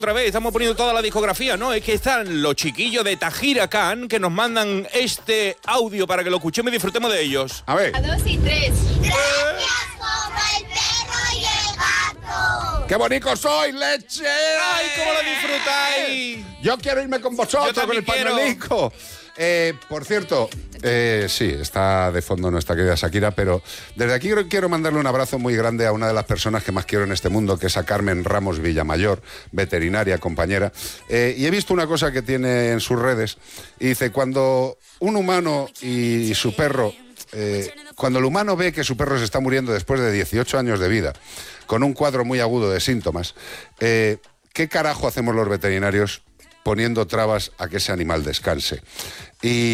Otra vez, estamos poniendo toda la discografía, ¿no? Es que están los chiquillos de Tajira Khan que nos mandan este audio para que lo escuchemos y disfrutemos de ellos. A ver. 2 y 3. Gracias como el perro y el gato. ¡Qué bonito soy, leche! ¡Ay, cómo lo disfrutáis! Yo quiero irme con Yo vosotros, con también el quiero. pañuelico. Por cierto, sí, está de fondo nuestra querida Shakira, pero desde aquí quiero mandarle un abrazo muy grande a una de las personas que más quiero en este mundo, que es a Carmen Ramos Villamayor, veterinaria, compañera. Y he visto una cosa que tiene en sus redes, y dice, cuando un humano y su perro... cuando el humano ve que su perro se está muriendo después de 18 años de vida, con un cuadro muy agudo de síntomas, ¿qué carajo hacemos los veterinarios poniendo trabas a que ese animal descanse? Y